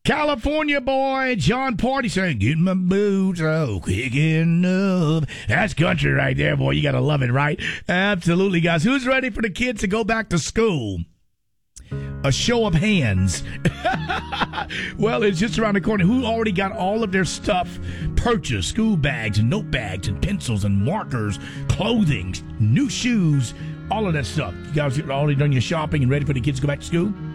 California boy John Party saying, "Get my boots out quick enough." That's country right there, boy. You got to love it, right? Absolutely, guys. Who's ready for the kids to go back to school? A show of hands. Well, it's just around the corner. Who already got all of their stuff purchased? School bags and note bags and pencils and markers, clothing, new shoes, all of that stuff. You guys already done your shopping and ready for the kids to go back to school?